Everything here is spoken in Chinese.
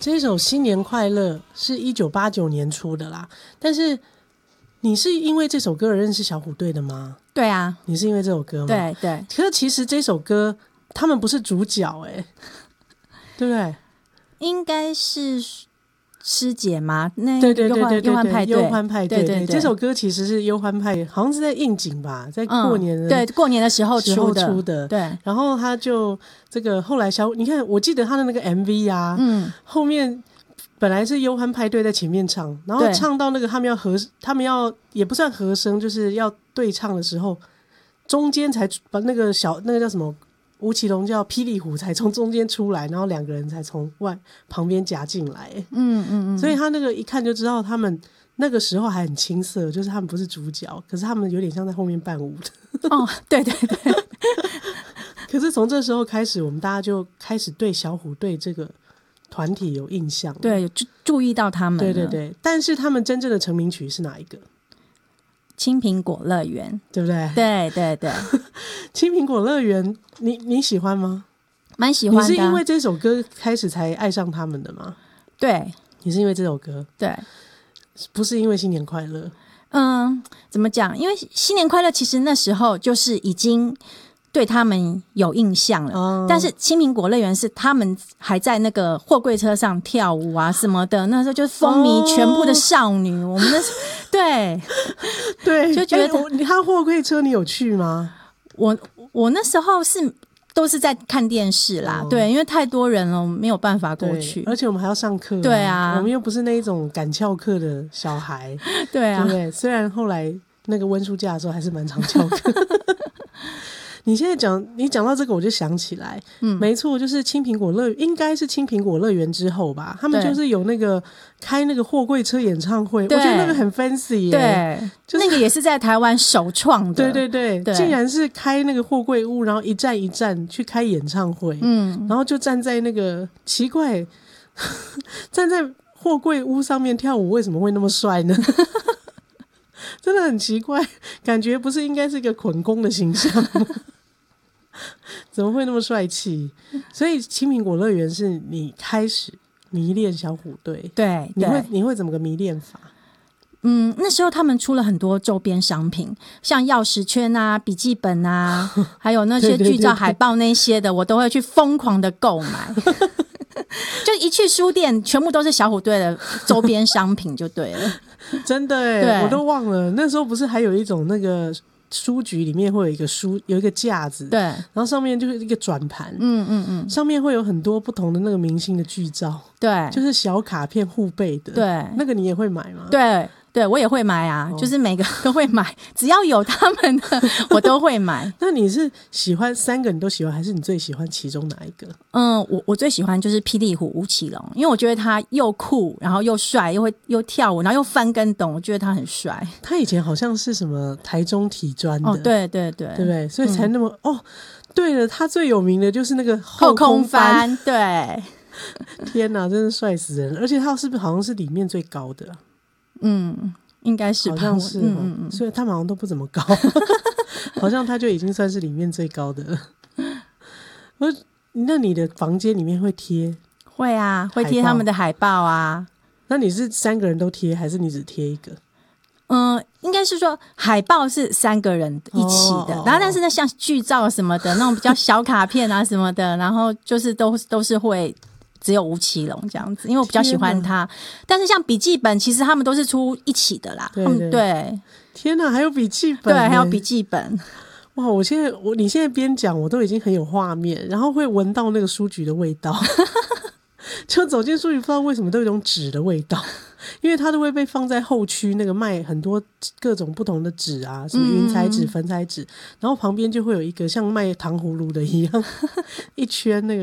这首新年快乐是1989年出的啦，但是你是因为这首歌而认识小虎队的吗？ 对啊， 你是因为这首歌吗？ 对对。 可是其实这首歌他们不是主角对不对？ 应该是师姐吗？那对对对对对， 忧欢派对， 忧欢派对， 对对对， 这首歌其实是忧欢派，好像是在应景吧，在过年的、 对过年的时候出的，对。 然后他就这个后来你看，我记得他的那个 MV 啊，后面本来是忧欢派对在前面唱，然后唱到那个他们要也不算和声，就是要对唱的时候，中间才把那个叫什么吴奇隆叫霹雳虎才从中间出来，然后两个人才从旁边夹进来。所以他那个一看就知道他们那个时候还很青涩，就是他们不是主角，可是他们有点像在后面伴舞的。 哦，对对对。 可是从这时候开始，我们大家就开始对小虎队这个团体有印象， 对，注意到他们了。 对对对，但是他们真正的成名曲是哪一个？ 青苹果乐园， 对不对？ 对对对。 青苹果乐园你喜欢吗？ 蛮喜欢的。 你是因为这首歌开始才爱上他们的吗？ 对， 你是因为这首歌， 对， 不是因为新年快乐。 怎么讲？因为新年快乐其实那时候就是已经对他们有印象了，但是青苹果乐园是他们还在那个货柜车上跳舞啊什么的，那时候就风靡全部的少女。我们对对， 就觉得他货柜车你有去吗？ 我那时候都是在看电视啦，对，因为太多人了，我没有办法过去， 而且我们还要上课， 对啊， 我们又不是那一种敢翘课的小孩， 对啊， 对不对？虽然后来那个温书假的时候还是蛮常翘课。你现在你讲到这个，我就想起来，没错，就是青苹果乐园，应该是青苹果乐园之后吧，他们就是有那个开那个货柜车演唱会，我觉得那个很 fancy 对，就是那个也是在台湾首创的， 对对对，竟然是开那个货柜屋，然后一站一站去开演唱会，然后就站在那个奇怪，站在货柜屋上面跳舞，为什么会那么帅呢？真的很奇怪，感觉不是应该是一个捆工的形象吗？怎么会那么帅气？所以青苹果乐园是你开始迷恋小虎队， 对， 你会怎么个迷恋法？ 那时候他们出了很多周边商品，像钥匙圈啊、笔记本啊，还有那些剧照、海报那些的，我都会去疯狂的购买。就一去书店，全部都是小虎队的周边商品，就对了。 真的我都忘了，那时候不是还有一种那个书局里面会有一个架子， 对， 然后上面就是一个转盘，上面会有很多不同的那个明星的剧照， 对， 就是小卡片互背的， 对， 那个你也会买吗？ 对，我也会买啊，就是每个都会买，只要有他们的我都会买。 那你是喜欢3个你都喜欢，还是你最喜欢其中哪一个？ 我最喜欢就是霹雳虎吴奇隆，因为我觉得他又酷，然后又帅，又跳舞，然后又翻跟斗，我觉得他很帅。 他以前好像是什么台中体专的， 对对对， 对不对？所以才那么对了，他最有名的就是那个后空翻，对。 天哪，真是帅死人了！而且他是不是好像是里面最高的？ 应该是吧， 好像是所以他们好像都不怎么高，好像他就已经算是里面最高的了。那你的房间里面会贴？ 会啊，会贴他们的海报啊。 那你是3个人都贴，还是你只贴一个？ 应该是说海报是3个人一起的，然后但是那像剧照什么的那种比较小卡片啊什么的，然后就是都是会只有吴奇隆这样子，因为我比较喜欢他。但是像笔记本，其实他们都是出一起的啦。对， 天哪，还有笔记本， 对，还有笔记本。 哇！你现在边讲，我都已经很有画面，然后会闻到那个书局的味道。就走进书局，不知道为什么都有一种纸的味道，因为它都会被放在后区那个卖很多各种不同的纸啊，什么云彩纸、粉彩纸，然后旁边就会有一个像卖糖葫芦的一样一圈那个。